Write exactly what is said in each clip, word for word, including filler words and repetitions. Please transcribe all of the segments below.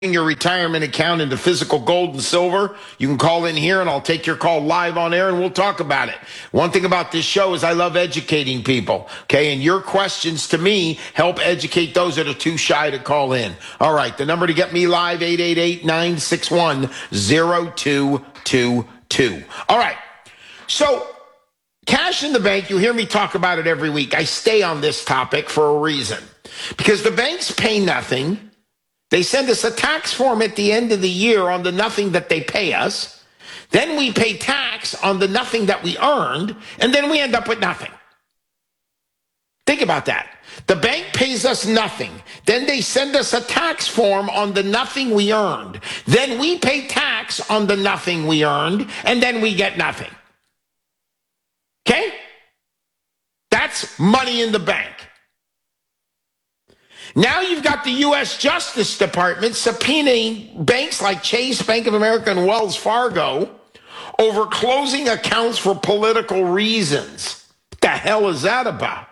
your retirement account into physical gold and silver, you can call in here and I'll take your call live on air and we'll talk about it. One thing about this show is I love educating people, okay? And your questions to me help educate those that are too shy to call in. All right, the number to get me live, eight eight eight, nine six one, zero two two two. All right, so cash in the bank, you hear me talk about it every week. I stay on this topic for a reason. Because the banks pay nothing. They send us a tax form at the end of the year on the nothing that they pay us. Then we pay tax on the nothing that we earned, and then we end up with nothing. Think about that. The bank pays us nothing. Then they send us a tax form on the nothing we earned. Then we pay tax on the nothing we earned, and then we get nothing. Okay? That's money in the bank. Now you've got the U S Justice Department subpoenaing banks like Chase, Bank of America, and Wells Fargo over closing accounts for political reasons. What the hell is that about?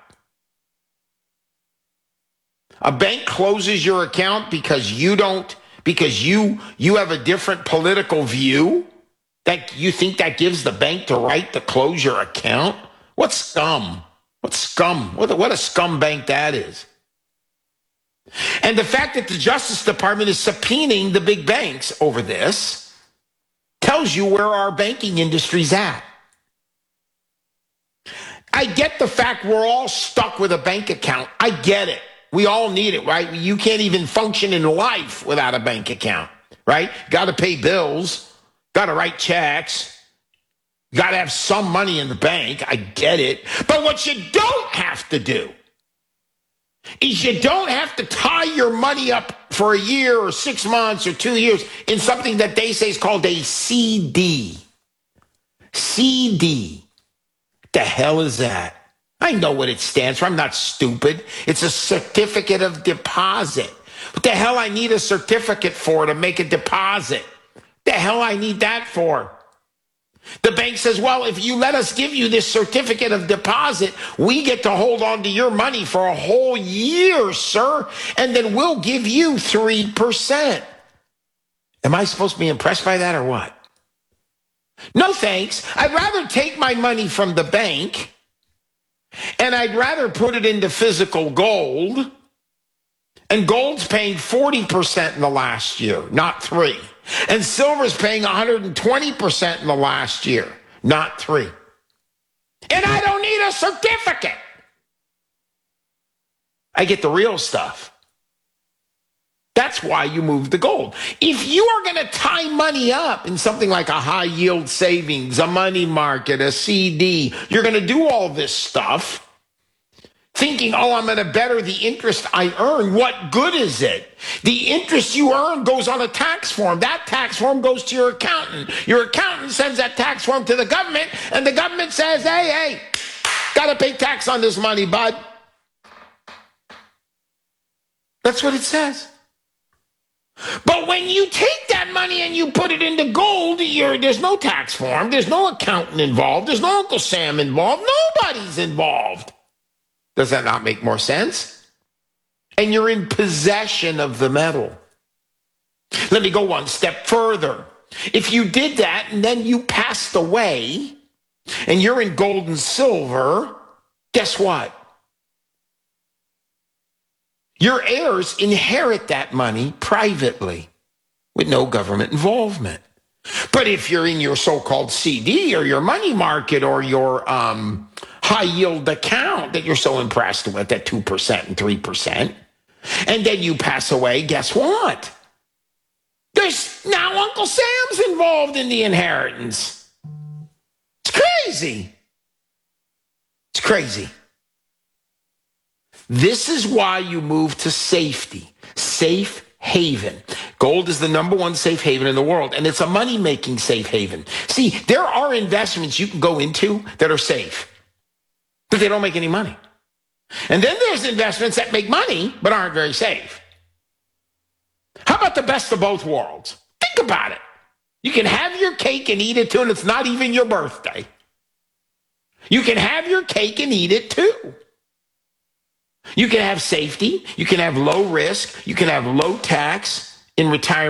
A bank closes your account because you don't, because you you have a different political view? That you think that gives the bank the right to close your account? What scum? What scum? What a, what a scum bank that is. And the fact that the Justice Department is subpoenaing the big banks over this tells you where our banking industry's at. I get the fact we're all stuck with a bank account. I get it. We all need it, right? You can't even function in life without a bank account, right? Got to pay bills, got to write checks, got to have some money in the bank. I get it. But what you don't have to do is you don't have to tie your money up for a year or six months or two years in something that they say is called a C D. C D. The hell is that? I know what it stands for. I'm not stupid. It's a certificate of deposit. What the hell I need a certificate for to make a deposit? The hell I need that for? The bank says, well, if you let us give you this certificate of deposit, we get to hold on to your money for a whole year, sir, and then we'll give you three percent. Am I supposed to be impressed by that or what? No, thanks. I'd rather take my money from the bank, and I'd rather put it into physical gold, and gold's paying forty percent in the last year, not three. And silver's paying one hundred twenty percent in the last year, not three. And I don't need a certificate. I get the real stuff. That's why you move the gold. If you are going to tie money up in something like a high yield savings, a money market, a C D, you're going to do all this stuff thinking, oh, I'm going to better the interest I earn. What good is it? The interest you earn goes on a tax form. That tax form goes to your accountant. Your accountant sends that tax form to the government, and the government says, hey, hey, got to pay tax on this money, bud. That's what it says. But when you take that money and you put it into gold, you're, there's no tax form. There's no accountant involved. There's no Uncle Sam involved. Nobody's involved. Does that not make more sense? And you're in possession of the metal. Let me go one step further. If you did that and then you passed away and you're in gold and silver, guess what? Your heirs inherit that money privately with no government involvement. But if you're in your so-called C D or your money market or your um, high-yield account that you're so impressed with at two percent and three percent, and then you pass away, guess what? There's now Uncle Sam's involved in the inheritance. It's crazy. It's crazy. This is why you move to safety, safe haven. Gold is the number one safe haven in the world, and it's a money-making safe haven. See, there are investments you can go into that are safe, but they don't make any money. And then there's investments that make money but aren't very safe. How about the best of both worlds? Think about it. You can have your cake and eat it too, and it's not even your birthday. You can have your cake and eat it too. You can have safety, you can have low risk, you can have low tax in retirement